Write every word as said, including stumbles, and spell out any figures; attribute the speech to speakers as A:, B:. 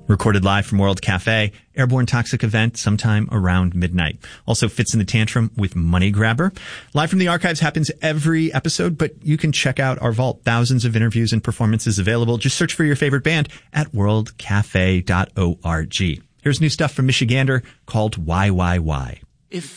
A: Recorded live from World Cafe, Airborne Toxic event sometime around midnight. Also Fits in the Tantrum with Money Grabber. Live from the archives happens every episode, but you can check out our vault. Thousands of interviews and performances available. Just search for your favorite band at world cafe dot org. Here's new stuff from Michigander called Why Why Why.